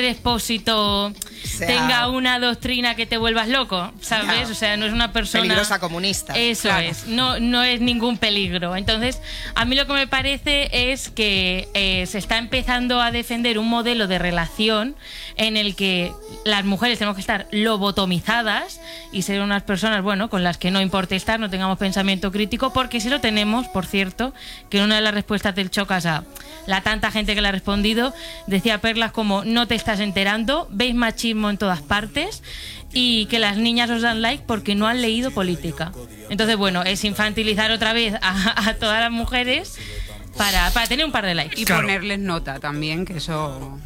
el expósito tenga una doctrina que te vuelvas loco, ¿sabes? O sea, no es una persona... Peligrosa comunista. Eso es, no es ningún peligro. Entonces, a mí lo que me parece es que se está empezando a defender un modelo de relación en el que las mujeres tenemos que estar lobotomizadas y ser unas personas, bueno, con las que no importe estar, no tengamos pensamiento crítico, porque si lo tenemos, por cierto, que en una de las respuestas del Chocas a la tanta gente que le ha respondido, decía perlas como: no te estás enterando, veis machismo en todas partes y que las niñas os dan like porque no han leído política. Entonces, bueno, es infantilizar otra vez a todas las mujeres para tener un par de likes. Y ponerles nota también, que eso...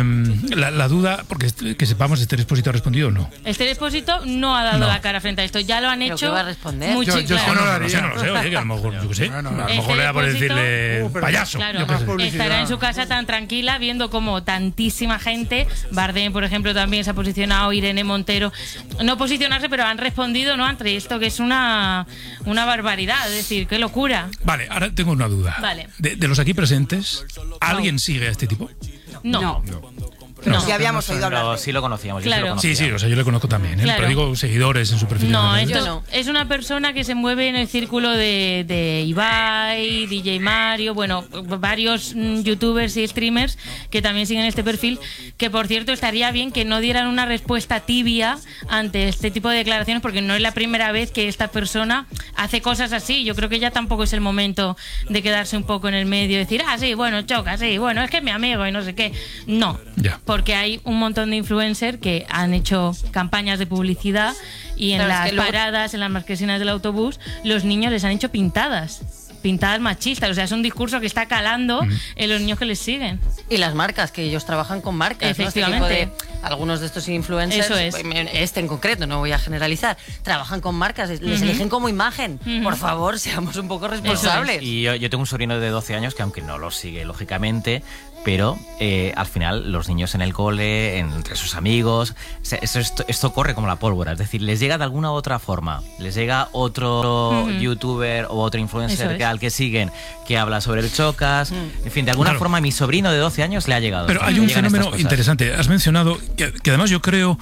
La duda, porque que sepamos, ¿Esther Expósito ha respondido o no? Esther Expósito no ha dado la cara frente a esto. Ya lo han hecho. ¿Qué va a responder? Yo no lo sé, oye, que a lo mejor, yo qué sé, a lo mejor le da por decirle payaso. Claro, estará en su casa tan tranquila viendo como tantísima gente, Bardem, por ejemplo, también se ha posicionado, Irene Montero, no posicionarse, pero han respondido, ¿no?, ante esto, que es una barbaridad, es decir, qué locura. Vale, ahora tengo una duda. Vale. De los aquí presentes, ¿alguien sigue a este tipo? No. Pero sí habíamos oído hablar. Pero sí lo conocíamos. Claro. Yo sí lo conocía. Sí, o sea, yo le conozco también, Claro. pero digo seguidores en su perfil. No, de esto es una persona que se mueve en el círculo de Ibai, DJ Mario, bueno, varios youtubers y streamers que también siguen este perfil, que por cierto estaría bien que no dieran una respuesta tibia ante este tipo de declaraciones, porque no es la primera vez que esta persona hace cosas así. Yo creo que ya tampoco es el momento de quedarse un poco en el medio y decir, sí, bueno, Choca, sí, bueno, es que es mi amigo y no sé qué. No, porque hay un montón de influencers que han hecho campañas de publicidad y en las paradas, en las marquesinas del autobús, los niños les han hecho pintadas machistas. O sea, es un discurso que está calando en los niños que les siguen. Y las marcas, que ellos trabajan con marcas. Efectivamente. ¿No? Este tipo de, algunos de estos influencers, Eso es. este en concreto, no voy a generalizar, trabajan con marcas, les eligen como imagen. Por favor, seamos un poco responsables. Y yo tengo un sobrino de 12 años que, aunque no lo sigue, lógicamente, pero al final los niños en el cole, entre sus amigos, esto corre como la pólvora. Es decir, les llega de alguna u otra forma. Les llega otro youtuber o otro influencer al que siguen que habla sobre el Chocas. En fin, de alguna forma a mi sobrino de 12 años le ha llegado. Pero hay un fenómeno interesante. Has mencionado que además yo creo...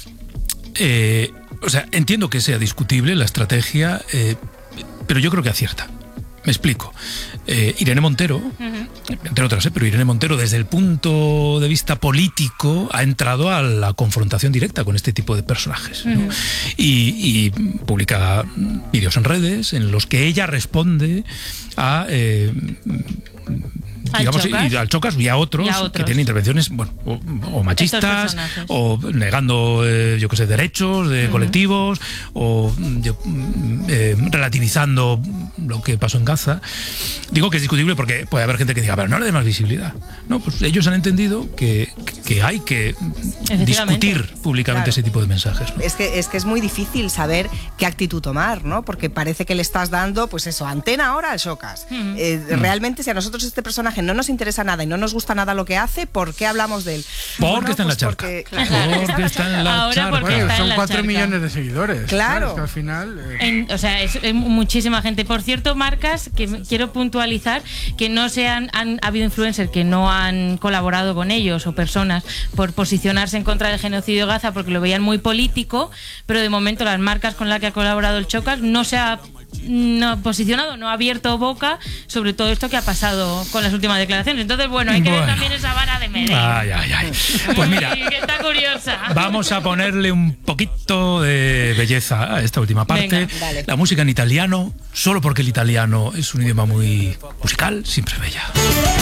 o sea, entiendo que sea discutible la estrategia, pero yo creo que acierta. Me explico. Irene Montero, entre otras, pero Irene Montero, desde el punto de vista político, ha entrado a la confrontación directa con este tipo de personajes, ¿no? Y publica vídeos en redes en los que ella responde a... digamos, y al Chocas y a otros que tienen intervenciones, bueno, o machistas, o negando, yo qué sé, derechos de colectivos, o relativizando lo que pasó en Gaza. Digo que es discutible porque puede haber gente que diga, pero no le dé más visibilidad. No, pues ellos han entendido que hay que discutir públicamente ese tipo de mensajes, ¿no? Es que es muy difícil saber qué actitud tomar, ¿no? Porque parece que le estás dando, pues eso, antena ahora al Chocas. Realmente, si a nosotros este personaje no nos interesa nada y no nos gusta nada lo que hace, ¿por qué hablamos de él? Porque está en la charca. Porque está en la charca. Bueno, son 4 millones de seguidores. Claro. Es que al final... O sea, es muchísima gente. Por cierto, marcas que quiero puntualizar que no han habido influencers que no han colaborado con ellos o personas por posicionarse en contra del genocidio de Gaza porque lo veían muy político, pero de momento las marcas con las que ha colaborado el Chocas no se ha posicionado, no ha abierto boca sobre todo esto que ha pasado con las últimas declaraciones. Entonces, bueno, hay que ver también esa vara de medir. Pues mira, que está curiosa. Vamos a ponerle un poquito de belleza a esta última parte. Venga, dale. La música en italiano, solo porque el italiano es un idioma muy musical, siempre bella.